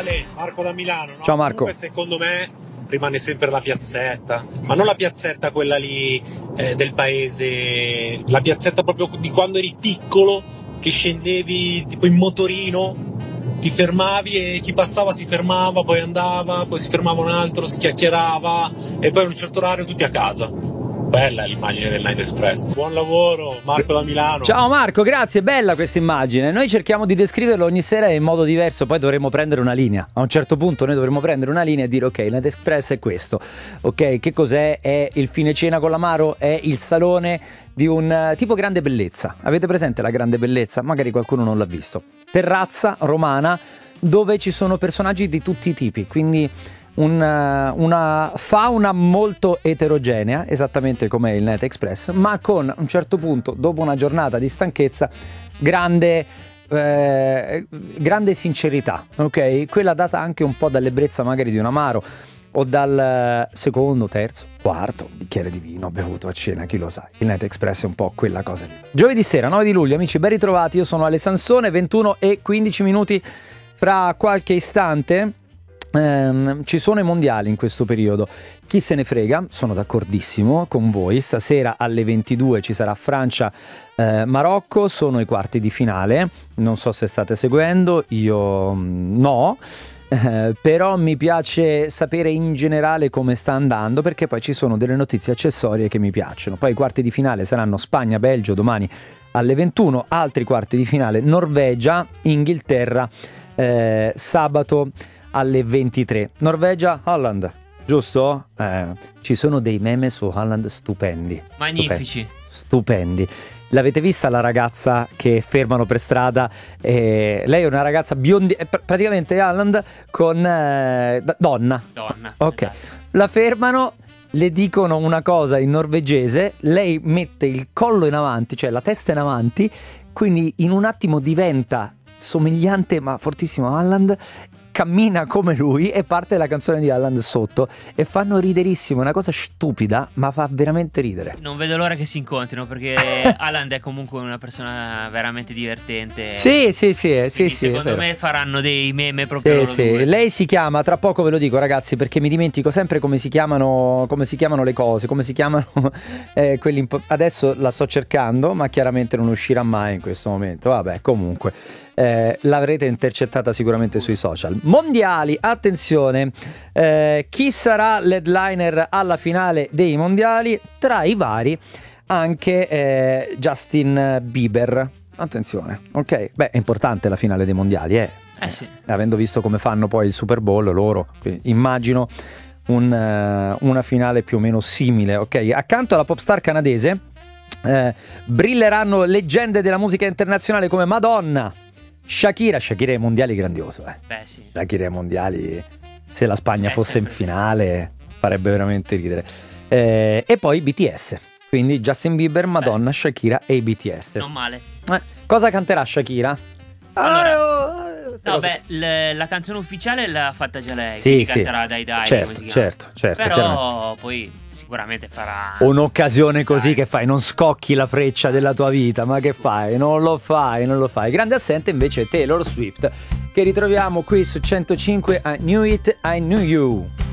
Ale, Marco da Milano, no? Ciao Marco. Comunque, secondo me rimane sempre la piazzetta, ma non la piazzetta quella lì del paese, la piazzetta proprio di quando eri piccolo, che scendevi tipo in motorino, ti fermavi e chi passava si fermava, poi andava, poi si fermava un altro, si chiacchierava e poi a un certo orario tutti a casa. Bella l'immagine del Night Express. Buon lavoro, Marco da Milano. Ciao Marco, grazie, bella questa immagine. Noi cerchiamo di descriverlo ogni sera in modo diverso, poi dovremmo prendere una linea. A un certo punto noi dovremmo prendere una linea e dire ok, il Night Express è questo. Ok, che cos'è? È il fine cena con l'amaro? È il salone di un tipo Grande Bellezza. Avete presente la Grande Bellezza? Magari qualcuno non l'ha visto. Terrazza romana dove ci sono personaggi di tutti i tipi, quindi una fauna molto eterogenea, esattamente come il Night Express, ma con a un certo punto, dopo una giornata di stanchezza, grande sincerità, ok? Quella data anche un po' dall'ebbrezza magari di un amaro o dal secondo, terzo, quarto bicchiere di vino bevuto a cena, chi lo sa. Il Night Express è un po' quella cosa lì. Giovedì sera, 9 di luglio, amici, ben ritrovati. Io sono Ale Sansone, 21 e 15 minuti. Fra qualche istante ci sono i mondiali in questo periodo. Chi se ne frega, sono d'accordissimo con voi. Stasera alle 22 ci sarà Francia-Marocco, sono i quarti di finale. Non so se state seguendo, io no. Però mi piace sapere in generale come sta andando, perché poi ci sono delle notizie accessorie che mi piacciono. Poi i quarti di finale saranno Spagna-Belgio domani alle 21, altri quarti di finale Norvegia-Inghilterra sabato alle 23. Norvegia-Holland, giusto? Ci sono dei meme su Haaland stupendi. Magnifici. Stupendi. L'avete vista la ragazza che fermano per strada? Lei è una ragazza biondi, praticamente Haaland con donna. Ok. Esatto. La fermano, le dicono una cosa in norvegese, lei mette il collo in avanti, cioè la testa in avanti, quindi in un attimo diventa somigliante ma fortissimo a Haaland, cammina come lui e parte la canzone di Haaland sotto e fanno riderissimo, è una cosa stupida ma fa veramente ridere. Non vedo l'ora che si incontrino, perché Haaland è comunque una persona veramente divertente. Sì, secondo me faranno dei meme proprio loro due. Lei si chiama, tra poco ve lo dico ragazzi, perché mi dimentico sempre come si chiamano le cose, come si chiamano quelli adesso la sto cercando, ma chiaramente non uscirà mai in questo momento. Vabbè, comunque l'avrete intercettata sicuramente sui social. Mondiali, attenzione, chi sarà l'headliner alla finale dei mondiali? Tra i vari anche Justin Bieber. Attenzione, ok? Beh, è importante la finale dei mondiali, sì. Avendo visto come fanno poi il Super Bowl loro, immagino una finale più o meno simile, ok? Accanto alla pop star canadese brilleranno leggende della musica internazionale come Madonna, Shakira ai mondiali grandioso, Beh, sì. Shakira ai mondiali, se la Spagna fosse in finale farebbe veramente ridere. E poi BTS, quindi Justin Bieber, Madonna, Shakira e i BTS. Non male. Cosa canterà Shakira? La canzone ufficiale l'ha fatta già lei, sì, quindi canterà Dai Dai, certo. Però poi sicuramente farà un'occasione così che fai, non scocchi la freccia della tua vita, ma che fai? Non lo fai. Grande assente invece Taylor Swift, che ritroviamo qui su 105 I Knew It, I Knew You.